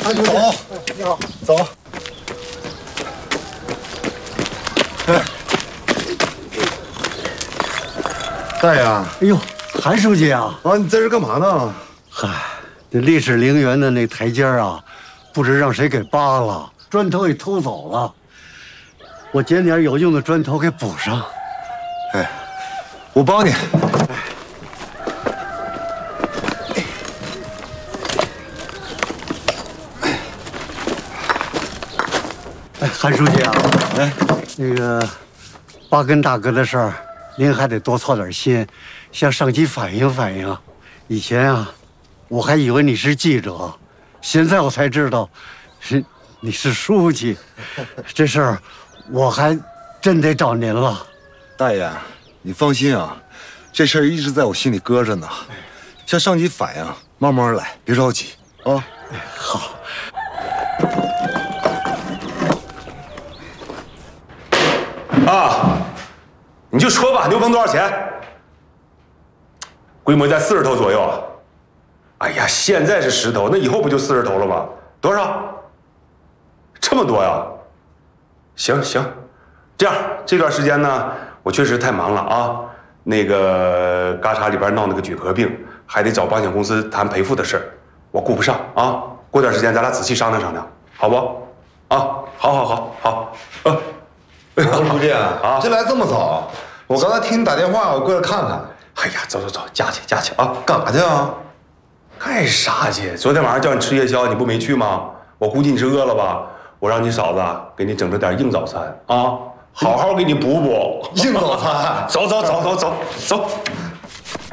走，你好，走。大爷，哎呦，韩书记啊！ 啊，你在这干嘛呢？ 嗨，这历史陵园的那台阶啊，不知让谁给扒了，砖头给偷走了。我捡点有用的砖头给补上。 哎，我帮你。 哎，韩书记啊，哎，那个巴根大哥的事儿，您还得多操点心，向上级反映反映。以前啊，我还以为你是记者，现在我才知道，你是书记。这事儿，我还真得找您了。 大爷，你放心啊，这事儿一直在我心里搁着呢。向上级反映，慢慢来，别着急啊。 好。 啊，你就说吧，牛棚多少钱？规模在40头左右啊。哎呀，现在是10头，那以后不就40头了吗？多少？这么多呀？行行，这样这段时间呢，我确实太忙了啊。那个嘎查里边闹那个举合并，还得找保险公司谈赔付的事儿，我顾不上啊。过段时间咱俩仔细商量商量，好不？啊，好。 王书记啊，这来这么早？我刚才听你打电话，我过来看看。 哎呀，走，家去啊！ 干啥去啊？ 干啥去？昨天晚上叫你吃夜宵，你不没去吗？我估计你是饿了吧？我让你嫂子给你整了点硬早餐啊，好好给你补补。 硬早餐？ 走。